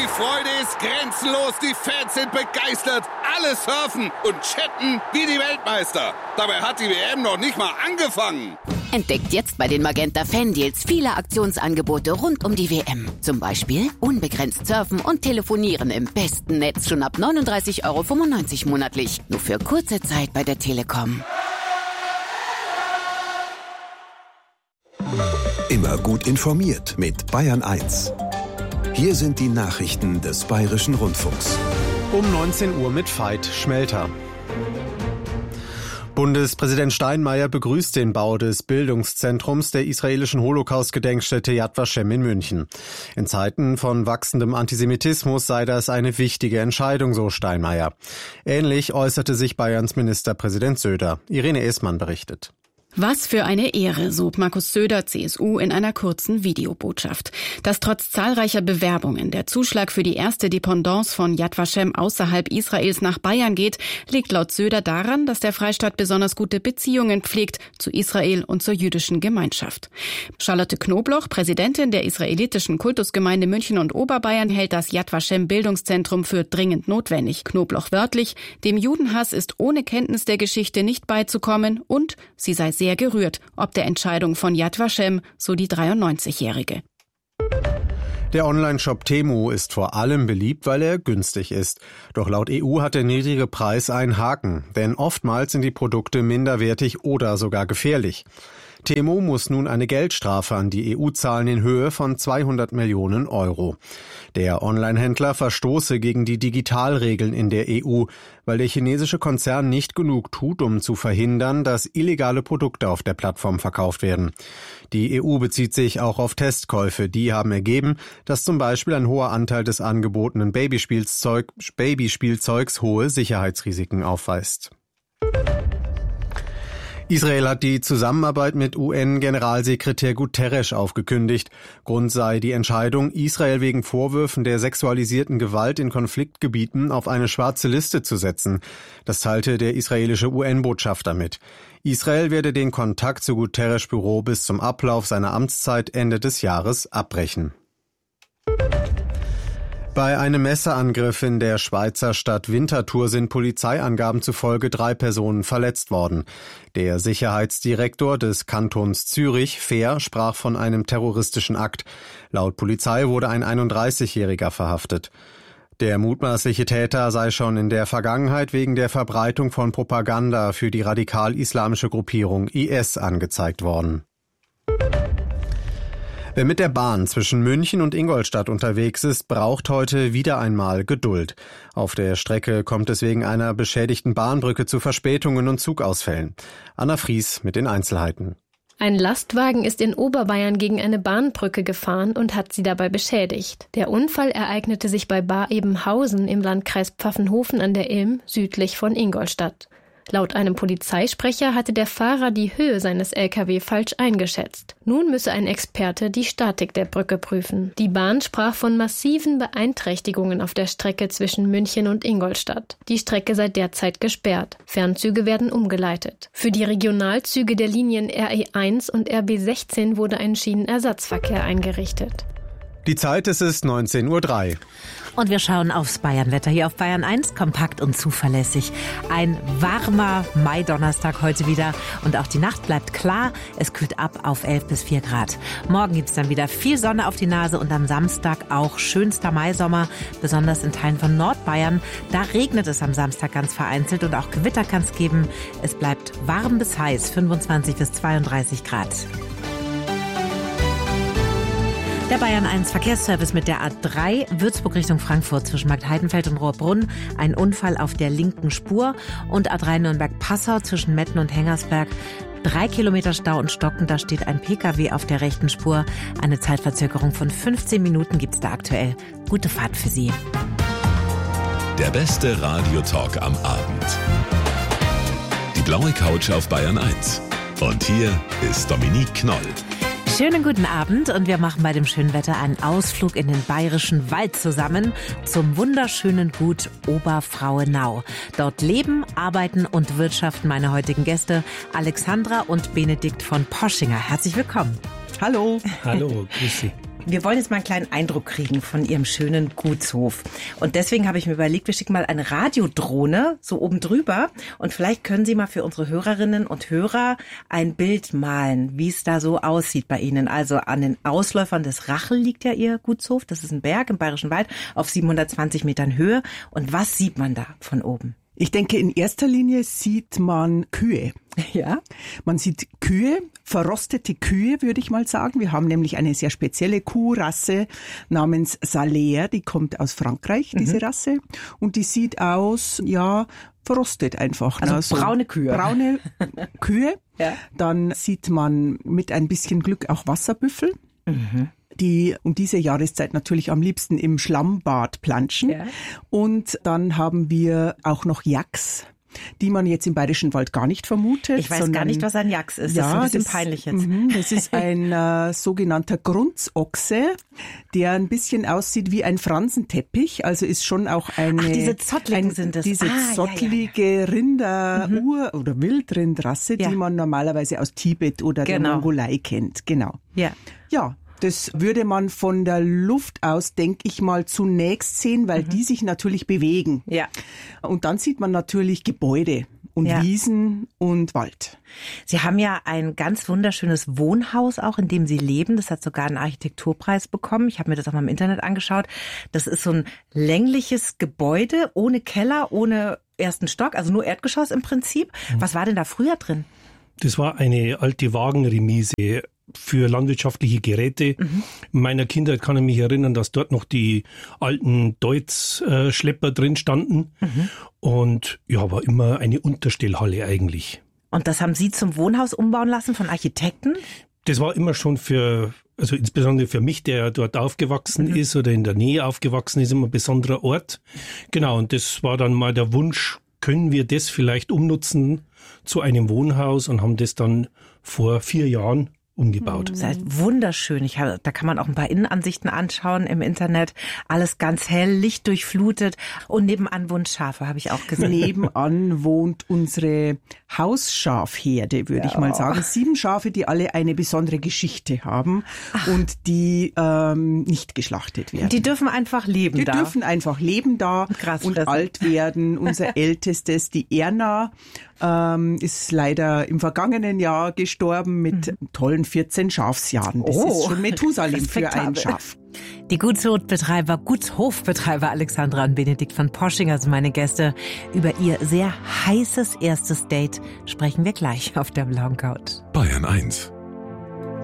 Freude ist grenzenlos, die Fans sind begeistert, alle surfen und chatten wie die Weltmeister. Dabei hat die WM noch nicht mal angefangen. Entdeckt jetzt bei den Magenta Fan-Deals viele Aktionsangebote rund um die WM. Zum Beispiel unbegrenzt surfen und telefonieren im besten Netz schon ab 39,95 € monatlich. Nur für kurze Zeit bei der Telekom. Immer gut informiert mit Bayern 1. Hier sind die Nachrichten des Bayerischen Rundfunks. Um 19 Uhr mit Veit Schmelter. Bundespräsident Steinmeier begrüßt den Bau des Bildungszentrums der israelischen Holocaust-Gedenkstätte Yad Vashem in München. In Zeiten von wachsendem Antisemitismus sei das eine wichtige Entscheidung, so Steinmeier. Ähnlich äußerte sich Bayerns Ministerpräsident Söder. Irene Esmann berichtet. Was für eine Ehre, so Markus Söder, CSU, in einer kurzen Videobotschaft. Dass trotz zahlreicher Bewerbungen der Zuschlag für die erste Dependance von Yad Vashem außerhalb Israels nach Bayern geht, liegt laut Söder daran, dass der Freistaat besonders gute Beziehungen pflegt zu Israel und zur jüdischen Gemeinschaft. Charlotte Knobloch, Präsidentin der israelitischen Kultusgemeinde München und Oberbayern, hält das Yad Vashem Bildungszentrum für dringend notwendig. Knobloch wörtlich: Dem Judenhass ist ohne Kenntnis der Geschichte nicht beizukommen und sie sei sehr gerührt, ob der Entscheidung von Yad Vashem, so die 93-Jährige. Der Online-Shop Temu ist vor allem beliebt, weil er günstig ist. Doch laut EU hat der niedrige Preis einen Haken, denn oftmals sind die Produkte minderwertig oder sogar gefährlich. Temu muss nun eine Geldstrafe an die EU zahlen in Höhe von 200 Millionen €. Der Online-Händler verstoße gegen die Digitalregeln in der EU, weil der chinesische Konzern nicht genug tut, um zu verhindern, dass illegale Produkte auf der Plattform verkauft werden. Die EU bezieht sich auch auf Testkäufe. Die haben ergeben, dass zum Beispiel ein hoher Anteil des angebotenen Babyspielzeugs hohe Sicherheitsrisiken aufweist. Israel hat die Zusammenarbeit mit UN-Generalsekretär Guterres aufgekündigt. Grund sei die Entscheidung, Israel wegen Vorwürfen der sexualisierten Gewalt in Konfliktgebieten auf eine schwarze Liste zu setzen. Das teilte der israelische UN-Botschafter mit. Israel werde den Kontakt zu Guterres' Büro bis zum Ablauf seiner Amtszeit Ende des Jahres abbrechen. Bei einem Messerangriff in der Schweizer Stadt Winterthur sind Polizeiangaben zufolge 3 Personen verletzt worden. Der Sicherheitsdirektor des Kantons Zürich, Fehr, sprach von einem terroristischen Akt. Laut Polizei wurde ein 31-Jähriger verhaftet. Der mutmaßliche Täter sei schon in der Vergangenheit wegen der Verbreitung von Propaganda für die radikal-islamische Gruppierung IS angezeigt worden. Wer mit der Bahn zwischen München und Ingolstadt unterwegs ist, braucht heute wieder einmal Geduld. Auf der Strecke kommt es wegen einer beschädigten Bahnbrücke zu Verspätungen und Zugausfällen. Anna Fries mit den Einzelheiten. Ein Lastwagen ist in Oberbayern gegen eine Bahnbrücke gefahren und hat sie dabei beschädigt. Der Unfall ereignete sich bei Bar-Ebenhausen im Landkreis Pfaffenhofen an der Ilm, südlich von Ingolstadt. Laut einem Polizeisprecher hatte der Fahrer die Höhe seines LKW falsch eingeschätzt. Nun müsse ein Experte die Statik der Brücke prüfen. Die Bahn sprach von massiven Beeinträchtigungen auf der Strecke zwischen München und Ingolstadt. Die Strecke sei derzeit gesperrt. Fernzüge werden umgeleitet. Für die Regionalzüge der Linien RE1 und RB16 wurde ein Schienenersatzverkehr eingerichtet. Die Zeit ist 19:03 Uhr. Und wir schauen aufs Bayernwetter hier auf Bayern 1, kompakt und zuverlässig. Ein warmer Mai-Donnerstag heute wieder und auch die Nacht bleibt klar. Es kühlt ab auf 11 bis 4 Grad. Morgen gibt's dann wieder viel Sonne auf die Nase und am Samstag auch schönster Maisommer, besonders in Teilen von Nordbayern. Da regnet es am Samstag ganz vereinzelt und auch Gewitter kann es geben. Es bleibt warm bis heiß, 25 bis 32 Grad. Der Bayern 1 Verkehrsservice mit der A3 Würzburg Richtung Frankfurt zwischen Marktheidenfeld und Rohrbrunn. Ein Unfall auf der linken Spur. Und A3 Nürnberg-Passau zwischen Metten und Hengersberg. 3 Kilometer Stau und Stocken, da steht ein Pkw auf der rechten Spur. Eine Zeitverzögerung von 15 Minuten gibt's da aktuell. Gute Fahrt für Sie. Der beste Radiotalk am Abend. Die blaue Couch auf Bayern 1. Und hier ist Dominique Knoll. Schönen guten Abend und wir machen bei dem schönen Wetter einen Ausflug in den bayerischen Wald zusammen zum wunderschönen Gut Oberfrauenau. Dort leben, arbeiten und wirtschaften meine heutigen Gäste Alexandra und Benedikt von Poschinger. Herzlich willkommen. Hallo. Hallo, grüß Sie. Wir wollen jetzt mal einen kleinen Eindruck kriegen von Ihrem schönen Gutshof. Und deswegen habe ich mir überlegt, wir schicken mal eine Radiodrohne so oben drüber. Und vielleicht können Sie mal für unsere Hörerinnen und Hörer ein Bild malen, wie es da so aussieht bei Ihnen. Also an den Ausläufern des Rachel liegt ja Ihr Gutshof. Das ist ein Berg im Bayerischen Wald auf 720 Metern Höhe. Und was sieht man da von oben? Ich denke, in erster Linie sieht man Kühe. Ja. Man sieht Kühe, verrostete Kühe, würde ich mal sagen. Wir haben nämlich eine sehr spezielle Kuhrasse namens Salers, die kommt aus Frankreich, diese Rasse. Und die sieht aus, ja, verrostet einfach. Also braune Kühe. Braune Kühe. Ja. Dann sieht man mit ein bisschen Glück auch Wasserbüffel. Die um diese Jahreszeit natürlich am liebsten im Schlammbad planschen. Ja. Und dann haben wir auch noch Yaks, die man jetzt im Bayerischen Wald gar nicht vermutet. Ich weiß gar nicht, was ein Yaks ist. Ja, das ist ein bisschen peinlich jetzt. Das ist ein sogenannter Grunzochse, der ein bisschen aussieht wie ein Fransenteppich. Also ist schon auch eine... Ach, diese Zottligen sind es. Diese zottlige Rinder-Ur- oder Wildrindrasse, die man normalerweise aus Tibet oder der Mongolei kennt. Genau. Ja. Ja. Das würde man von der Luft aus, denke ich mal, zunächst sehen, weil die sich natürlich bewegen. Ja. Und dann sieht man natürlich Gebäude und Wiesen und Wald. Sie haben ja ein ganz wunderschönes Wohnhaus auch, in dem Sie leben. Das hat sogar einen Architekturpreis bekommen. Ich habe mir das auch mal im Internet angeschaut. Das ist so ein längliches Gebäude ohne Keller, ohne ersten Stock, also nur Erdgeschoss im Prinzip. Was war denn da früher drin? Das war eine alte Wagenremise für landwirtschaftliche Geräte. In meiner Kindheit kann ich mich erinnern, dass dort noch die alten Deutz-Schlepper drin standen. Und ja, war immer eine Unterstellhalle eigentlich. Und das haben Sie zum Wohnhaus umbauen lassen von Architekten? Das war immer schon also insbesondere für mich, der dort aufgewachsen ist oder in der Nähe aufgewachsen ist, immer ein besonderer Ort. Genau, und das war dann mal der Wunsch, können wir das vielleicht umnutzen zu einem Wohnhaus, und haben das dann vor 4 Jahren umgebaut. Das heißt, wunderschön. Da kann man auch ein paar Innenansichten anschauen im Internet. Alles ganz hell, lichtdurchflutet. Und nebenan wohnt Schafe, habe ich auch gesehen. Nebenan wohnt unsere Hausschafherde, würde ich mal sagen. 7 Schafe, die alle eine besondere Geschichte haben und die nicht geschlachtet werden. Die dürfen einfach leben Die da. dürfen einfach leben da und alt werden. Unser ältestes, die Erna, ist leider im vergangenen Jahr gestorben mit tollen 14 Schafsjahren. Das ist schon Methusalem für ein Schaf. Die Gutshofbetreiber Alexandra und Benedikt von Posching, also meine Gäste, über ihr sehr heißes erstes Date sprechen wir gleich auf der blauen Couch. Bayern 1